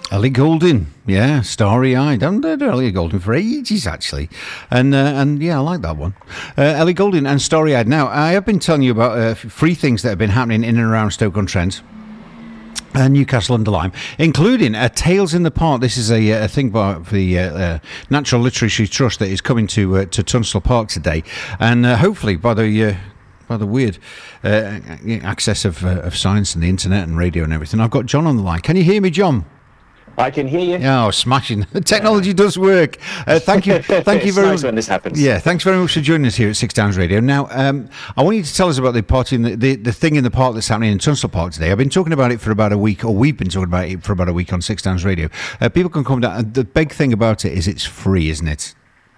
Ellie Goulding, yeah, starry-eyed. I haven't heard of Ellie Goulding for ages, actually. And yeah, I like that one. Ellie Goulding and starry-eyed. Now, I have been telling you about free things that have been happening in and around Stoke-on-Trent. Newcastle under Lyme, including Tales in the Park. This is a thing by the Natural Literacy Trust that is coming to Tunstall Park today, and hopefully by the weird access of science and the internet and radio and everything. I've got John on the line. Can you hear me, John? I can hear you. Oh, smashing. Technology does work. Thank you very nice much. When this happens. Yeah, thanks very much for joining us here at Six Downs Radio. Now, I want you to tell us about the party, the thing in the park that's happening in Tunstall Park today. I've been talking about it for about a week, or we've been talking about it for about a week on Six Downs Radio. People can come down. The big thing about it is it's free, isn't it?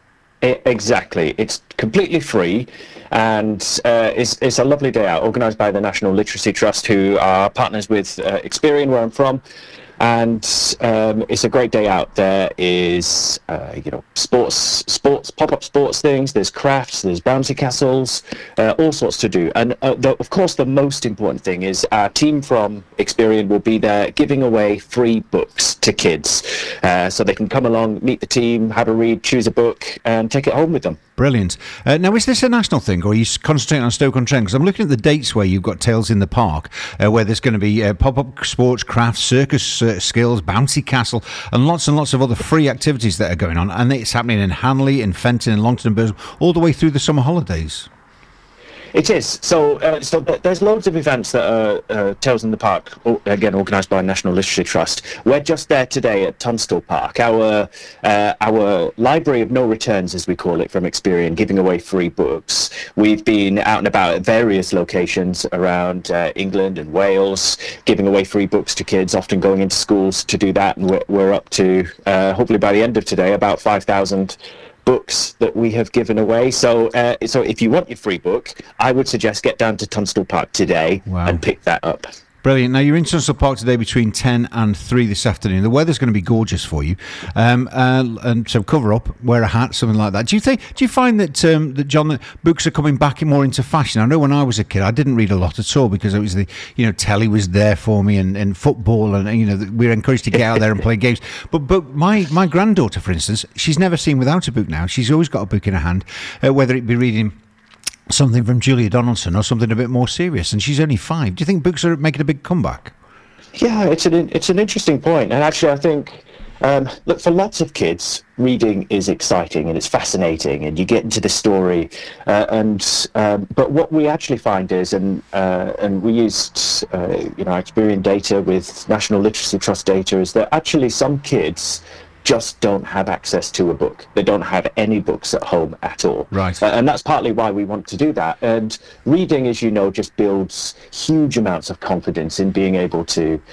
Exactly. It's completely free, and it's a lovely day out, organised by the National Literacy Trust, who are partners with Experian, where I'm from. And it's a great day out. There is, sports, pop-up sports things. There's crafts. There's bouncy castles. All sorts to do. And of course, the most important thing is our team from Experian will be there giving away free books to kids, so they can come along, meet the team, have a read, choose a book, and take it home with them. Brilliant. Now, is this a national thing, or are you concentrating on Stoke-on-Trent? Because I'm looking at the dates where you've got Tales in the Park, where there's going to be pop-up sports, crafts, circus skills, bouncy castle, and lots of other free activities that are going on. And it's happening in Hanley, in Fenton, in Longton and Bursum, all the way through the summer holidays. It is. So there's loads of events that are Tales in the Park, again, organised by National Literacy Trust. We're just there today at Tunstall Park, our library of no returns, as we call it, from Experian, giving away free books. We've been out and about at various locations around England and Wales, giving away free books to kids, often going into schools to do that. And we're up to, hopefully by the end of today, about 5,000 books that we have given away. So if you want your free book, I would suggest get down to Tunstall Park today and pick that up. Brilliant. Now, you're in Tunstall Park today between 10 and 3 this afternoon. The weather's going to be gorgeous for you. And so cover up, wear a hat, something like that. Do you find that, John, that books are coming back more into fashion? I know when I was a kid, I didn't read a lot at all because it was telly was there for me and football and we were encouraged to get out there and play games. But my granddaughter, for instance, she's never seen without a book now. She's always got a book in her hand, whether it be reading something from Julia Donaldson or something a bit more serious, and she's only 5. Do you think books are making a big comeback? Yeah, it's an interesting point, and actually I think look, for lots of kids, reading is exciting and it's fascinating, and you get into the story. But what we actually find is, and we used Experian data with National Literacy Trust data, is that actually some kids just don't have access to a book. They don't have any books at home at all. Right. And that's partly why we want to do that. And reading, as you know, just builds huge amounts of confidence in being able to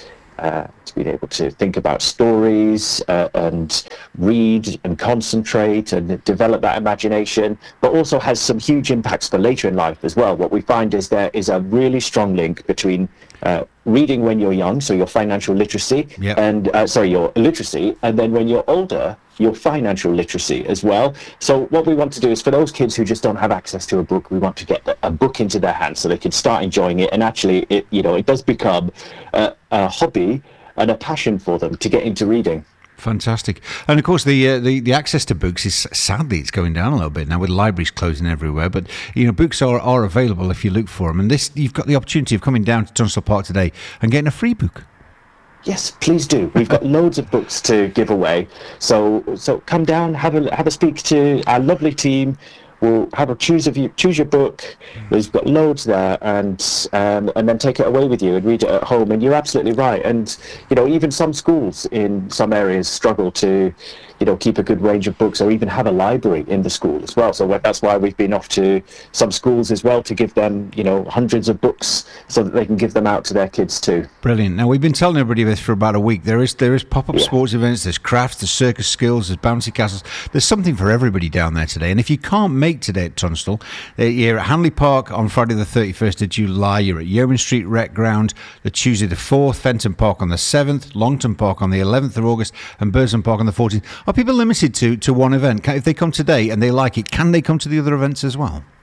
think about stories and read and concentrate and develop that imagination, but also has some huge impacts for later in life as well. What we find is there is a really strong link between reading when you're young, so your financial literacy, and your literacy, and then when you're older, your financial literacy as well. So what we want to do is, for those kids who just don't have access to a book, we want to get a book into their hands so they can start enjoying it, and actually it does become a hobby and a passion for them to get into reading. Fantastic. And of course the access to books is, sadly, it's going down a little bit now with libraries closing everywhere, but books are available if you look for them, and you've got the opportunity of coming down to Tunstall Park today and getting a free book. Yes, please do. We've got loads of books to give away. So come down, have a speak to our lovely team. We'll choose your book. We've got loads there, and then take it away with you and read it at home. And you're absolutely right. And even some schools in some areas struggle to keep a good range of books, or even have a library in the school as well. So that's why we've been off to some schools as well to give them hundreds of books so that they can give them out to their kids too. Brilliant. Now, we've been telling everybody this for about a week. There is pop-up sports events, there's crafts, there's circus skills, there's bouncy castles. There's something for everybody down there today. And if you can't make today at Tunstall, you're at Hanley Park on Friday the 31st of July, you're at Yeoman Street Rec Ground the Tuesday the 4th, Fenton Park on the 7th, Longton Park on the 11th of August, and Bursum Park on the 14th. Are people limited to one event? If they come today and they like it, can they come to the other events as well?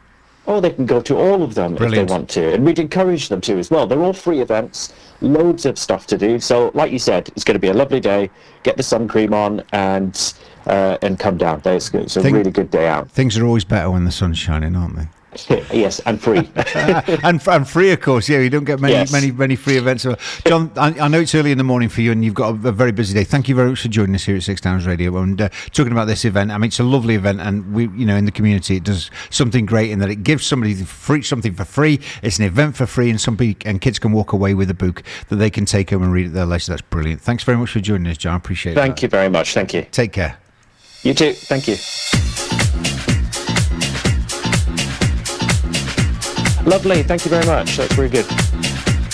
or they can go to all of them if they want to. And we'd encourage them to as well. They're all free events, loads of stuff to do. So like you said, it's going to be a lovely day. Get the sun cream on and come down. It's a really good day out. Things are always better when the sun's shining, aren't they? Yes, and free. and free, of course. Yeah, you don't get many free events. John, I know it's early in the morning for you, and you've got a very busy day. Thank you very much for joining us here at Six Towns Radio and talking about this event. I mean, it's a lovely event, and we, in the community, it does something great in that it gives somebody something for free. It's an event for free, and kids can walk away with a book that they can take home and read at their leisure. That's brilliant. Thanks very much for joining us, John. I appreciate it. Thank you very much. Thank you. Take care. You too. Thank you. Lovely. Thank you very much. That's very good.